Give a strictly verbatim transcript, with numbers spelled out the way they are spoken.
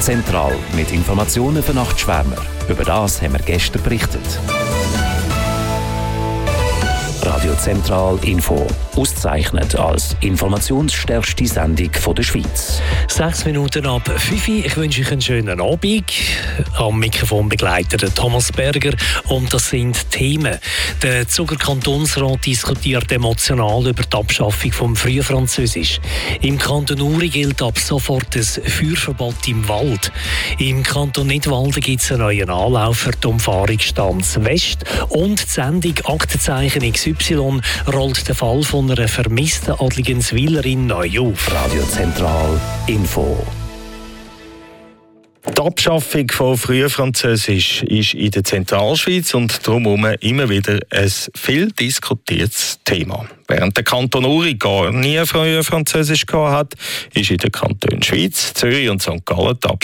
Zentral mit Informationen für Nachtschwärmer. Über das haben wir gestern berichtet. Radio Zentral Info. Ausgezeichnet als informationsstärkste Sendung der Schweiz. Sechs Minuten ab fünf. Ich wünsche euch einen schönen Abend. Am Mikrofon begleitet Thomas Berger. Und das sind Themen. Der Zuger Kantonsrat diskutiert emotional über die Abschaffung vom Frühfranzösisch. Im Kanton Uri gilt ab sofort das Feuerverbot im Wald. Im Kanton Nidwalden gibt es einen neuen Anlauf für die Umfahrungsstanz West. Und die Sendung Aktenzeichen X Y rollt den Fall von einer vermissten Adligenswillerin neu auf. Radio Zentral Info. Die Abschaffung von Frühfranzösisch ist in der Zentralschweiz und darum immer wieder ein viel diskutiertes Thema. Während der Kanton Uri gar nie Frühfranzösisch gehabt hat, ist in den Kantonen Schweiz, Zürich und Sankt Gallen die